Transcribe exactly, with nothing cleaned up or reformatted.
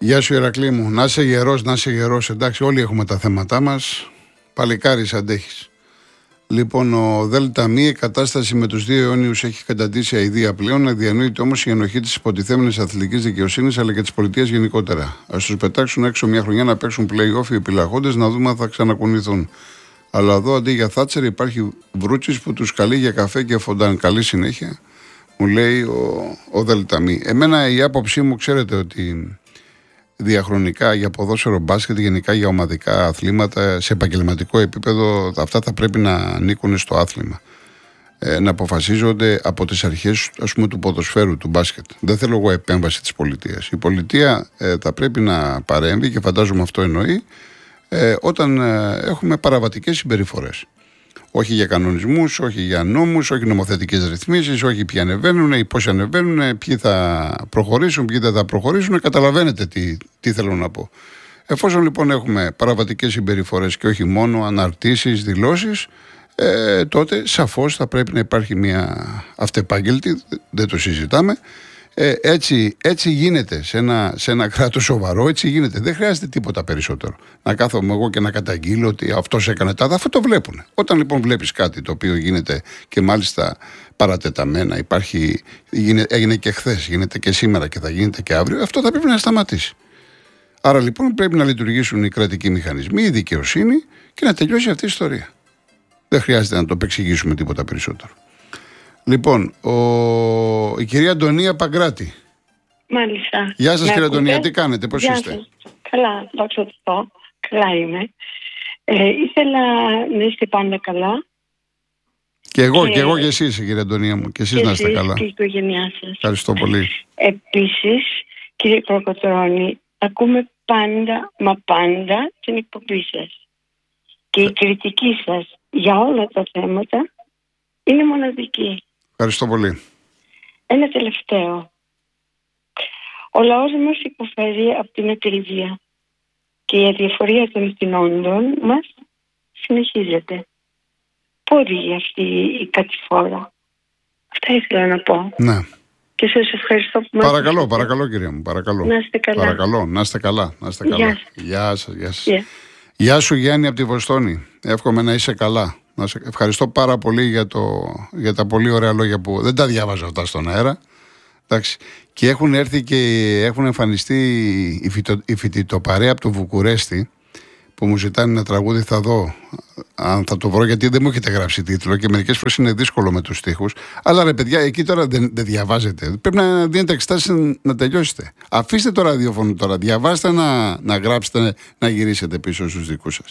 Γεια σου Ηρακλή μου, να είσαι γερός, να είσαι γερός, εντάξει όλοι έχουμε τα θέματά μας, παλικάρις αντέχεις. Λοιπόν, ο ΔΜ, η κατάσταση με τους δύο αιώνιους έχει καταντήσει αηδία πλέον, αδιανοείται όμως η ενοχή της υποτιθέμενης αθλητικής δικαιοσύνης αλλά και της πολιτείας γενικότερα. Ας τους πετάξουν έξω μια χρονιά να παίξουν play-off οι επιλαγόντες, να δούμε αν θα ξανακουνηθούν. Αλλά εδώ αντί για Θάτσερ υπάρχει Βρούτσης που τους καλεί για καφέ και φοντάν. Καλή συνέχεια, μου λέει ο, ο ΔΜ. Εμένα η άποψή μου, ξέρετε ότι διαχρονικά για ποδόσφαιρο, μπάσκετ, γενικά για ομαδικά αθλήματα σε επαγγελματικό επίπεδο, αυτά θα πρέπει να ανήκουν στο άθλημα. Ε, να αποφασίζονται από τις αρχές, ας πούμε, του ποδοσφαίρου, του μπάσκετ. Δεν θέλω εγώ επέμβαση της πολιτείας. Η πολιτεία ε, θα πρέπει να παρέμβει και φαντάζομαι αυτό εννοεί ε, όταν ε, έχουμε παραβατικές συμπεριφορές. Όχι για κανονισμούς, όχι για νόμους, όχι νομοθετικές ρυθμίσεις, όχι ποιοι ανεβαίνουν ή πώς ανεβαίνουν, ποιοι θα προχωρήσουν, ποιοι δεν θα προχωρήσουν. Καταλαβαίνετε τι, τι θέλω να πω. Εφόσον λοιπόν έχουμε παραβατικές συμπεριφορές και όχι μόνο αναρτήσεις, δηλώσεις, ε, τότε σαφώς θα πρέπει να υπάρχει μια αυτεπάγγελτη, δεν το συζητάμε. Ε, έτσι, έτσι γίνεται σε ένα, σε ένα κράτος σοβαρό, έτσι γίνεται. Δεν χρειάζεται τίποτα περισσότερο. Να κάθομαι εγώ και να καταγγείλω ότι αυτός έκανε τα. Αυτό το βλέπουν. Όταν λοιπόν βλέπεις κάτι το οποίο γίνεται και μάλιστα παρατεταμένα, υπάρχει, έγινε, έγινε και χθες, γίνεται και σήμερα και θα γίνεται και αύριο, αυτό θα πρέπει να σταματήσει. Άρα λοιπόν πρέπει να λειτουργήσουν οι κρατικοί μηχανισμοί, η δικαιοσύνη και να τελειώσει αυτή η ιστορία. Δεν χρειάζεται να το επεξηγήσουμε τίποτα περισσότερο. Λοιπόν, ο... η κυρία Αντωνία Παγκράτη. Μάλιστα. Γεια σας κυρία Αντωνία, τι κάνετε, πώς Γεια είστε? σας. Καλά, δόξα τω Θεώ, καλά είμαι. Ε, ήθελα να είστε πάντα καλά. Και εγώ, και, και εγώ και εσείς κυρία Αντωνία μου, και εσείς και να είστε καλά. Και η οικογένειά σας. Ευχαριστώ πολύ. Επίσης, κύριε Κροκοτρώνη, ακούμε πάντα, μα πάντα την εκπομπή σας. Και η κριτική σας για όλα τα θέματα είναι μοναδική. Ευχαριστώ πολύ. Ένα τελευταίο. Ο λαός μας υποφέρει από την ακρίβεια και η αδιαφορία των ευθυνόντων μας συνεχίζεται. Πού οδηγεί αυτή η κατηφόρα? Αυτά ήθελα να πω. Ναι. Και σας ευχαριστώ που μας... Παρακαλώ, παρακαλώ κυρία μου, παρακαλώ. Να είστε καλά. Παρακαλώ, να είστε καλά. Να είστε καλά. Γεια σας. Γεια σας, γεια σας. Yeah. Γεια σου Γιάννη από τη Βοστόνη. Εύχομαι να είσαι καλά. Να σε... Ευχαριστώ πάρα πολύ για, το... για τα πολύ ωραία λόγια που δεν τα διάβαζα αυτά στον αέρα. Εντάξει. Και έχουν έρθει και έχουν εμφανιστεί οι, φυτο... οι φοιτητοπαρέα από το Βουκουρέστι που μου ζητάνε ένα τραγούδι. Θα δω αν θα το βρω, γιατί δεν μου έχετε γράψει τίτλο και μερικές φορές είναι δύσκολο με τους στίχους. Αλλά ρε παιδιά, εκεί τώρα δεν, δεν διαβάζετε. Πρέπει να δίνετε εξετάσεις να τελειώσετε. Αφήστε το ραδιόφωνο τώρα. Διαβάστε να, να γράψετε, να γυρίσετε πίσω στους δικούς σας.